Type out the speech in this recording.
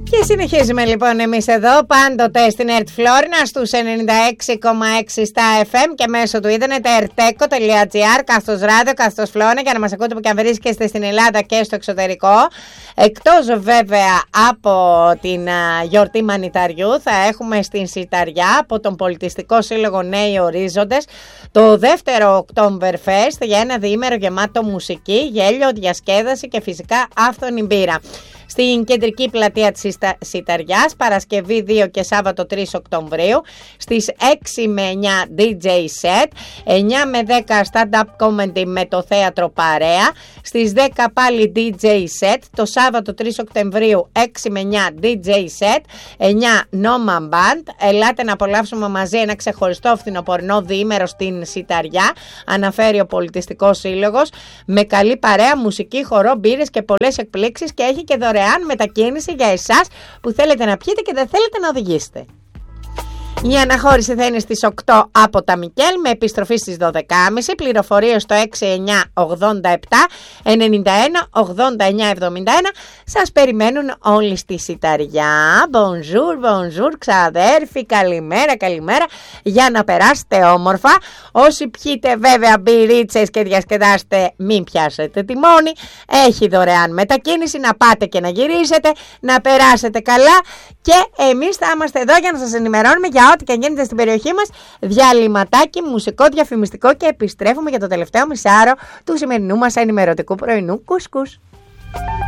Και συνεχίζουμε λοιπόν εμείς εδώ πάντοτε στην ΕΡΤ Φλόρινα στους 96,6 στα FM και μέσω του ίντερνετ erteco.gr, καθώς ράδιο, καθώς Φλόρινα, για να μας ακούτε που και αν βρίσκεστε στην Ελλάδα και στο εξωτερικό. Εκτός βέβαια από την γιορτή Μανιταριού, θα έχουμε στην Σιταριά από τον Πολιτιστικό Σύλλογο Νέοι Ορίζοντες το δεύτερο Oktoberfest για ένα διήμερο γεμάτο μουσική, γέλιο, διασκέδαση και φυσικά άφθονη μπύρα. Στην κεντρική πλατεία της Σιταριάς, Παρασκευή 2 και Σάββατο 3 Οκτωβρίου, στις 6 με 9 DJ set, 9 με 10 stand-up comedy με το θέατρο Παρέα, στις 10 πάλι DJ set, το Σάββατο 3 Οκτωβρίου 6 με 9 DJ set, 9 Noma Band. Ελάτε να απολαύσουμε μαζί ένα ξεχωριστό φθινοπορεινό διήμερο στην Σιταριά, αναφέρει ο Πολιτιστικός Σύλλογος, με καλή παρέα, μουσική, χορό, μπύρες και πολλές εκπλήξεις, και έχει και δωρεάν μετακίνηση για εσάς που θέλετε να πιείτε και δεν θέλετε να οδηγήσετε. Η αναχώρηση θα είναι στις 8 από τα Μικέλ με επιστροφή στις 12.30. Πληροφορίες στο 6987 91 89 71. Σας περιμένουν όλοι στη Σιταριά. Bonjour, bonjour, ξαδέρφοι, καλημέρα, καλημέρα. Για να περάσετε όμορφα. Όσοι πιείτε βέβαια μπυρίτσες και διασκεδάστε, μην πιάσετε τιμόνι. Έχει δωρεάν μετακίνηση, να πάτε και να γυρίσετε, να περάσετε καλά. Και εμείς θα είμαστε εδώ για να σας ενημερώνουμε για ό,τι και γίνεται στην περιοχή μας. Διαλυματάκι, μουσικό, διαφημιστικό, και επιστρέφουμε για το τελευταίο μισάρο του σημερινού μας ενημερωτικού πρωινού κουσκούς.